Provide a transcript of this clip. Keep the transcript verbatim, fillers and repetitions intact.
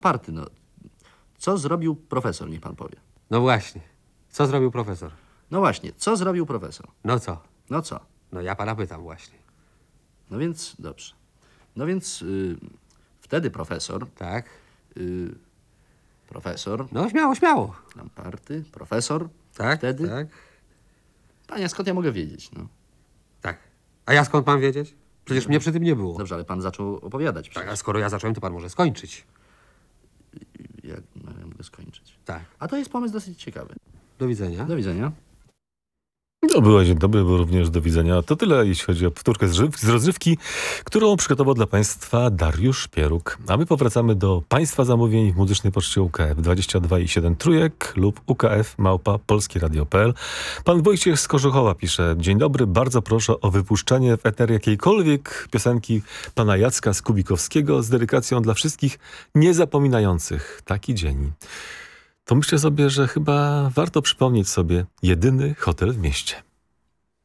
Party, no. Co zrobił profesor, niech pan powie. No właśnie. Co zrobił profesor? No właśnie, co zrobił profesor? No co? No co? No ja pana pytam właśnie. No więc, dobrze. No więc y, wtedy profesor, Tak? y, profesor, No śmiało, śmiało. Lamparty, profesor, Tak? wtedy... Tak? Panie, skąd ja mogę wiedzieć, no? Tak. A ja skąd mam wiedzieć? Przecież mnie przy tym nie było. Dobrze, ale pan zaczął opowiadać Tak, przecież. a skoro ja zacząłem, to pan może skończyć. Jak no, ja mogę skończyć? Tak. A to jest pomysł dosyć ciekawy. Do widzenia. Do widzenia. No, była dzień dobry, było również do widzenia. To tyle, jeśli chodzi o powtórkę z, żyw- z rozrywki, którą przygotował dla Państwa Dariusz Pieruk. A my powracamy do Państwa zamówień w muzycznej poczcie U K F dwadzieścia dwa i siedem trójek lub U K F małpa polskieradio kropka p l. Pan Wojciech z Korzuchowa pisze: dzień dobry, bardzo proszę o wypuszczenie w eter jakiejkolwiek piosenki pana Jacka Skubikowskiego z dedykacją dla wszystkich niezapominających taki dzień. To myślę sobie, że chyba warto przypomnieć sobie jedyny hotel w mieście.